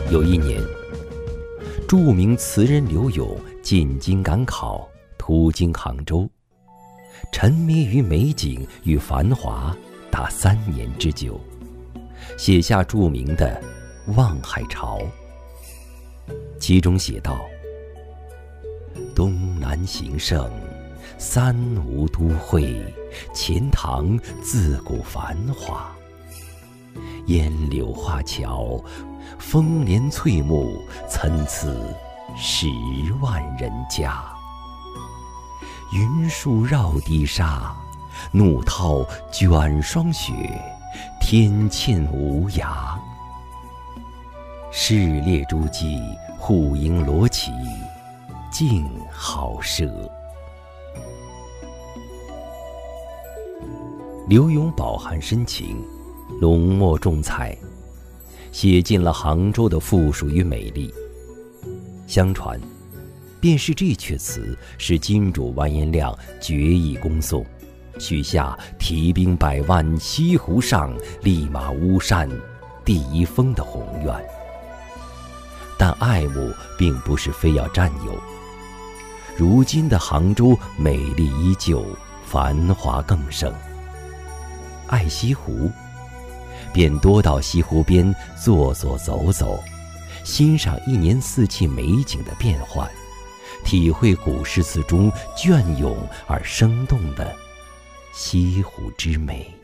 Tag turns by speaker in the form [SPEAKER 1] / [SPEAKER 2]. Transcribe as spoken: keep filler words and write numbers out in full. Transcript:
[SPEAKER 1] 有一年，著名词人柳永进京赶考，途经杭州，沉迷于美景与繁华达三年之久，写下著名的《望海潮》。其中写道：东南形胜，三吴都会，钱塘自古繁华。烟柳画桥，风帘翠幕，参差十万人家。云树绕堤沙，怒涛卷霜雪，天堑无涯。市列诸骑，户迎罗绮，竞好射。柳永饱含深情，浓墨重彩，写尽了杭州的富庶与美丽。相传，便是这阙词使金主完颜亮决意攻宋，许下提兵百万西湖上，立马巫山第一峰的宏愿。但爱慕并不是非要占有，如今的杭州美丽依旧，繁华更盛。爱西湖，便多到西湖边坐坐走走，欣赏一年四季美景的变幻，体会古诗词中隽永而生动的西湖之美。